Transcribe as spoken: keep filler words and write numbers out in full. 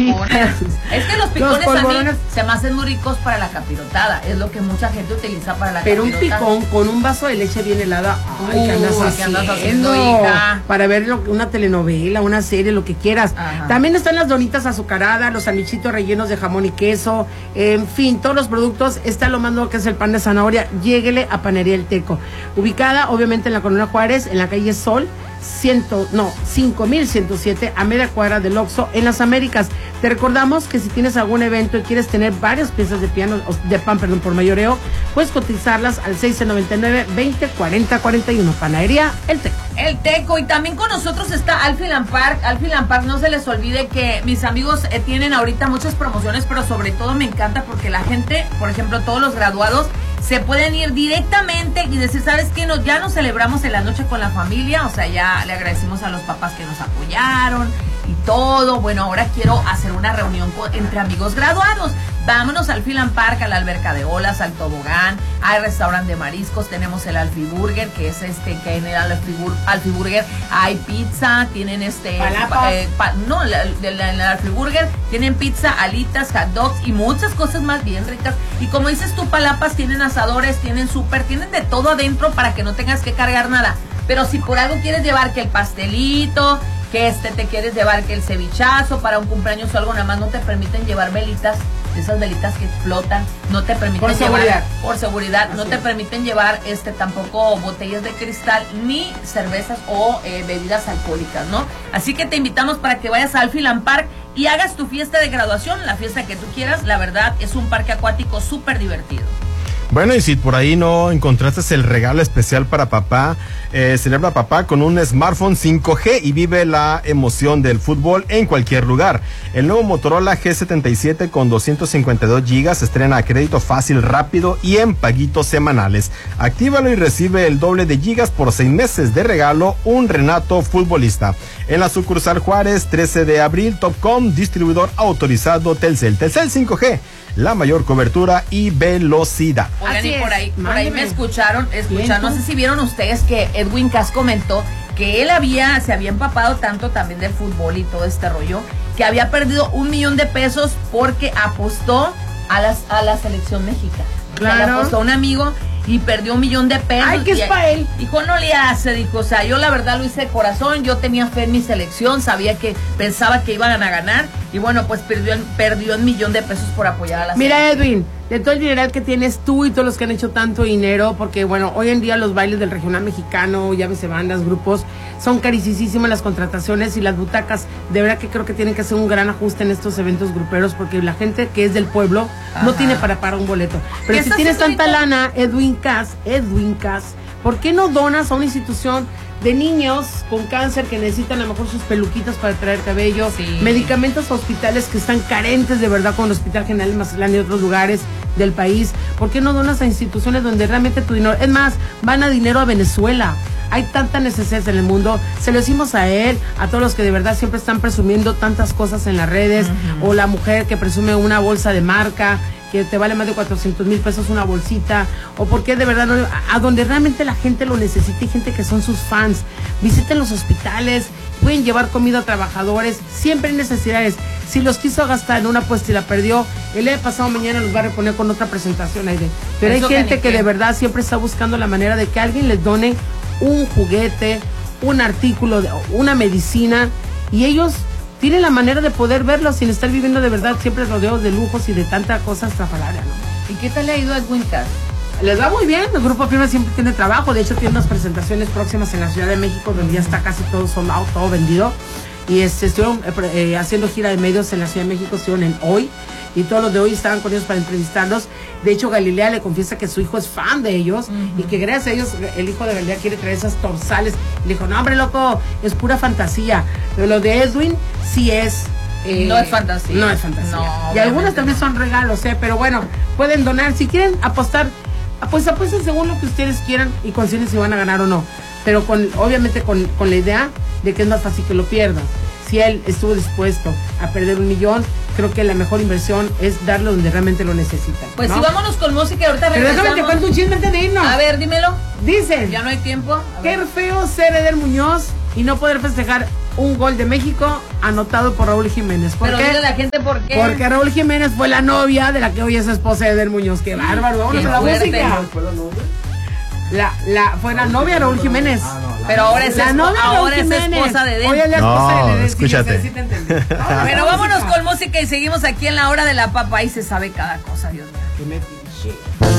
picones. Es que los picones los a mí se me hacen muy ricos para la capirotada. Es lo que mucha gente utiliza para la Pero capirotada. Pero un picón con un vaso de leche bien helada. Ay, ¿qué andas, Uy, ¿qué andas haciendo, hija? Para ver lo, una telenovela, una serie, lo que quieras. Ajá. También están las donitas azucaradas, los sandwichitos rellenos de jamón y queso. En fin, todos los productos. Está lo más nuevo que es el pan de zanahoria. Lléguele a Panería El Teco. Ubicada, obviamente, en la Colonia Juárez, en la calle Sol. Ciento, no, cinco mil ciento siete a media cuadra del Oxxo en las Américas. Te recordamos que si tienes algún evento y quieres tener varias piezas de piano, de pan, perdón, por mayoreo, puedes cotizarlas al seis noventa y nueve, veinte, cuarenta, cuarenta y uno. Panadería El Teco. El Teco, y también con nosotros está Alfiland Park. Alfiland Park, no se les olvide que mis amigos eh, tienen ahorita muchas promociones, pero sobre todo me encanta porque la gente, por ejemplo, todos los graduados, se pueden ir directamente y decir, ¿sabes qué? No, ya nos celebramos en la noche con la familia, o sea, ya le agradecimos a los papás que nos apoyaron y todo. Bueno, ahora quiero hacer una reunión con, entre amigos graduados. Vámonos al Alfiland Park, a la alberca de olas, al tobogán, hay restaurante de mariscos, tenemos el Alfi Burger, que es este, que en el Alfi, Alfi Burger hay pizza, tienen este, Palapas. Eh, pa, no, en el Alfi Burger tienen pizza, alitas, hot dogs y muchas cosas más bien ricas. Y como dices tú, palapas, tienen asadores, tienen súper, tienen de todo adentro para que no tengas que cargar nada. Pero si por algo quieres llevar que el pastelito, que este te quieres llevar que el cevichazo para un cumpleaños o algo, nada más no te permiten llevar velitas, esas velitas que flotan, no te permiten por llevar seguridad. por seguridad, Así no te es. permiten llevar este tampoco botellas de cristal ni cervezas o eh, bebidas alcohólicas, ¿no? Así que te invitamos para que vayas a Alfiland Park y hagas tu fiesta de graduación, la fiesta que tú quieras. La verdad es un parque acuático súper divertido. Bueno, y si por ahí no encontraste el regalo especial para papá, eh, celebra papá con un smartphone cinco G y vive la emoción del fútbol en cualquier lugar. El nuevo Motorola G setenta y siete con doscientos cincuenta y dos gigas se estrena a crédito fácil, rápido y en paguitos semanales. Actívalo y recibe el doble de gigas por seis meses de regalo, un Renato futbolista. En la sucursal Juárez, trece de abril, Topcom, distribuidor autorizado Telcel. Telcel cinco G, la mayor cobertura y velocidad. Oigan, Así y por ahí, es, por ahí me mándeme. escucharon, escucharon, no Bien, sé si vieron ustedes que Edwin Cass comentó que él había, se había empapado tanto también del fútbol y todo este rollo, que había perdido un millón de pesos porque apostó a las, a la selección mexicana. Claro. O sea, le apostó a un amigo y perdió un millón de pesos. Ay, que es y, pa' él. Dijo, no le hace, dijo, o sea, yo la verdad lo hice de corazón, yo tenía fe en mi selección, sabía que, pensaba que iban a ganar, y bueno, pues perdió, perdió un millón de pesos por apoyar a la Mira, selección. Edwin, de todo el dinero que tienes tú y todos los que han hecho tanto dinero, porque bueno, hoy en día los bailes del regional mexicano, llámese bandas, grupos, son carísimas las contrataciones y las butacas. De verdad que creo que tienen que hacer un gran ajuste en estos eventos gruperos, porque la gente que es del pueblo no Ajá. tiene para pagar un boleto. ¿Qué Pero si estás tienes haciendo tanta ahorita? lana, Edwin Cass, Edwin Cass, ¿por qué no donas a una institución de niños con cáncer que necesitan a lo mejor sus peluquitas para traer cabello, Sí. medicamentos a hospitales que están carentes de verdad, con el Hospital General de Mazatlán y otros lugares del país? ¿Por qué no donas a instituciones donde realmente tu dinero, es más, van a dinero a Venezuela? Hay tanta necesidad en el mundo. Se lo decimos a él, a todos los que de verdad siempre están presumiendo tantas cosas en las redes, uh-huh. o la mujer que presume una bolsa de marca que te vale más de cuatrocientos mil pesos una bolsita, o porque de verdad no, a, a donde realmente la gente lo necesita y gente que son sus fans. Visiten los hospitales, pueden llevar comida a trabajadores, siempre hay necesidades. Si los quiso gastar en una apuesta y la perdió, el día de pasado mañana los va a reponer con otra presentación, Aide. Pero Eso hay gente que, que de verdad siempre está buscando la manera de que alguien les done un juguete, un artículo, una medicina, y ellos tienen la manera de poder verlo sin estar viviendo de verdad siempre rodeados de lujos y de tanta cosa estrafalaria, ¿no? ¿Y qué tal le ha ido a Edwin Cass? Les va muy bien, el Grupo Firme siempre tiene trabajo, de hecho tiene unas presentaciones próximas en la Ciudad de México donde ya está casi todo sold out, todo vendido, y este, estuvieron eh, eh, haciendo gira de medios en la Ciudad de México, estuvieron en Hoy, y todos los de Hoy estaban con ellos para entrevistarlos. De hecho, Galilea le confiesa que su hijo es fan de ellos, uh-huh. y que gracias a ellos el hijo de Galilea quiere traer esas torsales. Le dijo, no hombre loco, es pura fantasía. Pero lo de Edwin sí es... Eh, no es fantasía. No es fantasía. No, y algunas también no. son regalos, ¿eh? Pero bueno, pueden donar. Si quieren apostar, pues apuesten según lo que ustedes quieran y consideren si van a ganar o no. Pero con obviamente con, con la idea de que es más fácil que lo pierdan. Si él estuvo dispuesto a perder un millón, creo que la mejor inversión es darlo donde realmente lo necesitan. Pues ¿no? sí, vámonos con música y ahorita Pero regresamos. déjame te cuento un chisme antes de irnos. A ver, dímelo. Dicen, ya no hay tiempo. A qué ver. feo ser Eder Muñoz y no poder festejar un gol de México anotado por Raúl Jiménez. ¿Por Pero qué? dile a la gente por qué. Porque Raúl Jiménez fue la novia de la que hoy es esposa de Eder Muñoz. ¡Qué bárbaro! Vámonos Qué a la fuerte. música. ¿Fue la novia? La, la, fue la novia de Raúl Jiménez. Ah, no, la Pero ahora es, La espo- novia de Raúl ahora es Jiménez. esposa de Hoy es Den. la esposa No, de Eder. Sí, escúchate. ya sé, sí te entendí. Vámonos Pero a la vámonos música. con música y seguimos aquí en la hora de la papa. Ahí se sabe cada cosa, Dios mío. Que me pinche.